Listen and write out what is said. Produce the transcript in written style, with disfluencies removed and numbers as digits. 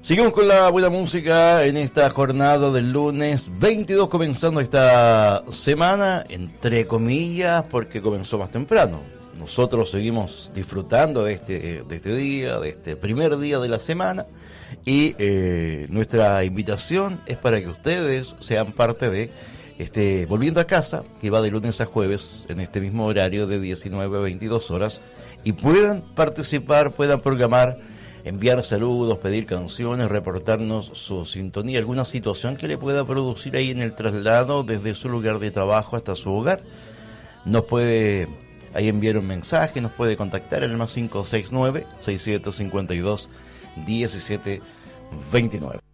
Seguimos con la buena música en esta jornada del lunes 22, comenzando esta semana, entre comillas, porque comenzó más temprano. Nosotros seguimos disfrutando de este día, de este primer día de la semana, y nuestra invitación es para que ustedes sean parte de Volviendo a Casa, que va de lunes a jueves en este mismo horario de 19 a 22 horas, y puedan participar, puedan programar, enviar saludos, pedir canciones, reportarnos su sintonía, alguna situación que le pueda producir ahí en el traslado desde su lugar de trabajo hasta su hogar. Nos puede ahí enviar un mensaje, nos puede contactar en el más 569-6752-1729.